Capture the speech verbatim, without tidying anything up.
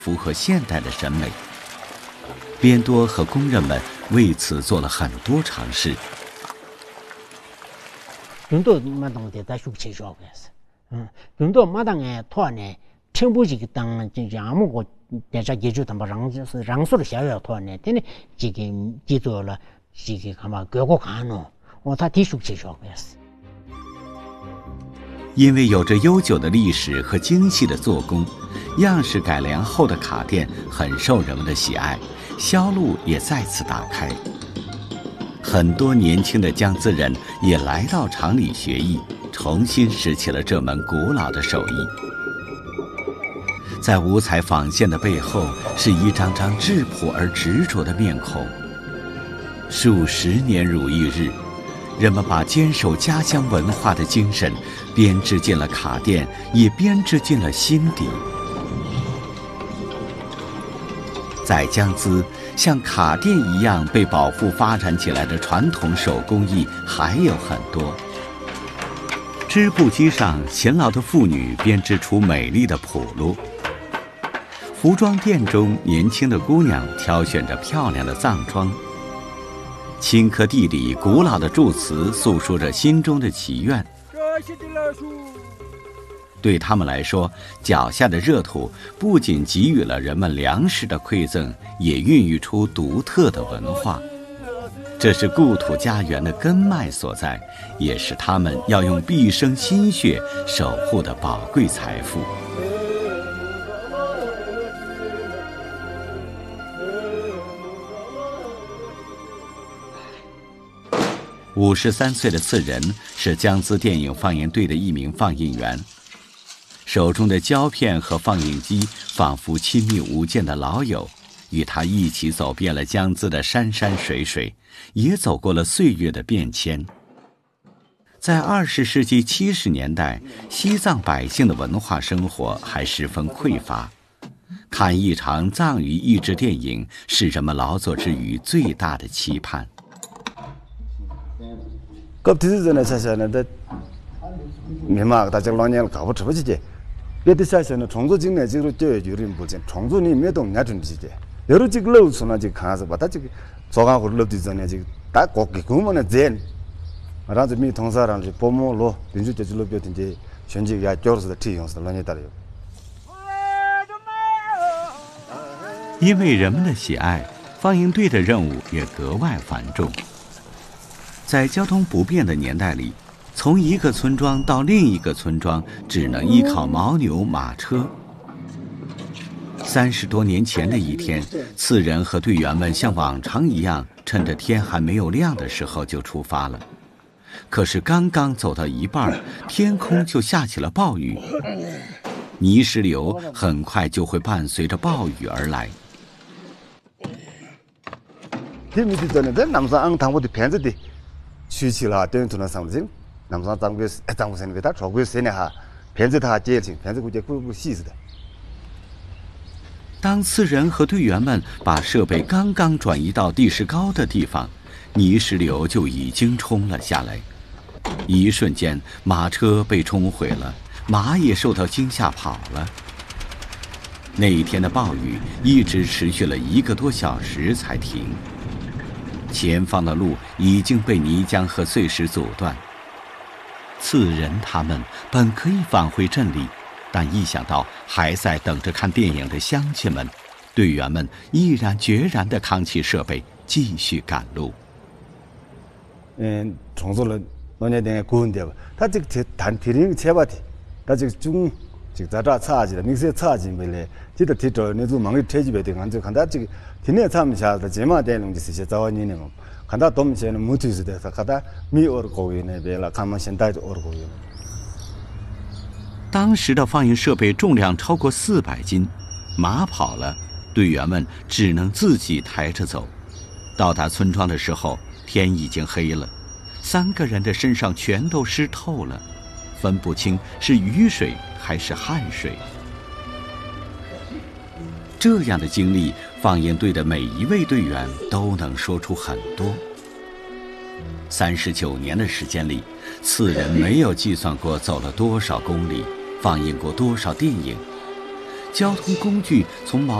符合现代的审美。编多和工人们为此做了很多尝试。 윤도 마당에 다 숙제 조합했어. 응. 윤도 마당에 토안에 첨부지기 땅 진짜 아무거 대자 제주도 뭐랑서 랑소를 샤야 토안에 되네 지금 지도了 지금 아마 교고 가노. 我他提숙제 조합했어. 因为有着悠久的历史和精细的做工，样式改良后的卡店很受人们的喜爱，销路也再次打开。很多年轻的江孜人也来到厂里学艺，重新拾起了这门古老的手艺。在五彩纺线的背后，是一张张质朴而执着的面孔。数十年如一日，人们把坚守家乡文化的精神编织进了卡店，也编织进了心底。在江孜，像卡店一样被保护发展起来的传统手工艺还有很多。织布机上，勤劳的妇女编织出美丽的铺路；服装店中，年轻的姑娘挑选着漂亮的藏装。青稞地里古老的祝词诉说着心中的祈愿。对他们来说，脚下的热土不仅给予了人们粮食的馈赠，也孕育出独特的文化。这是故土家园的根脉所在，也是他们要用毕生心血守护的宝贵财富。五十三岁的次仁是江孜电影放映队的一名放映员，手中的胶片和放映机仿佛亲密无间的老友，与他一起走遍了江孜的山山水水，也走过了岁月的变迁。在二十世纪七十年代，西藏百姓的文化生活还十分匮乏，看一场藏语译制电影是人们劳作之余最大的期盼。 껍데기 전에 사실은 미막 다적 논의를 가고 접어지지. 베드 사실은 종조 직내 지로 떼어 주린 보진. 종조니 매동 야준지지. 여러 직 러우스나 직 가서 받아 직 소강고 러드 전에 직딱 꼭기 구문에 젠. 라즈 미 통사랑 직 보모로 민주제 줄로 뼈든지 현지 야 겨르서 티용스 논의 따라요. 因为人们的喜爱，放映队的任务也格外繁重。在交通不便的年代里，从一个村庄到另一个村庄只能依靠牦牛马车。三十多年前的一天，次仁和队员们像往常一样，趁着天还没有亮的时候就出发了。可是刚刚走到一半，天空就下起了暴雨，泥石流很快就会伴随着暴雨而来。 취치라 된투나 상진 남산 장고 장고선에 다 저고 세네하 벤즈다 제칭 벤즈 구제 구구 시스的。 当次仁和队员们把设备刚刚转移到地势高的地方，泥石流就已经冲了下来。一瞬间，马车被冲毁了，马也受到惊吓跑了。那一天的暴雨一直持续了一个多小时才停。前方的路已经被泥浆和碎石阻断。次仁他们本可以返回镇里，但一想到还在等着看电影的乡亲们，队员们毅然决然地扛起设备，继续赶路。 嗯，重做了农业电影顾问的吧，他这个谈提领切吧的，他这个中这个在这差距的，明显差距没嘞，记得提着那种忙的推举别的，看就看他这个。天参下的节目电影就是早年的嘛，看到东西呢，木头是的，看到米耳狗呢，别了，看嘛现代的耳狗。 当时的放映设备重量超过四百斤，马跑了，队员们只能自己抬着走。到达村庄的时候，天已经黑了，三个人的身上全都湿透了，分不清是雨水还是汗水。这样的经历，放映队的每一位队员都能说出很多。三十九年的时间里，次仁没有计算过走了多少公里，放映过多少电影。 交通工具从毛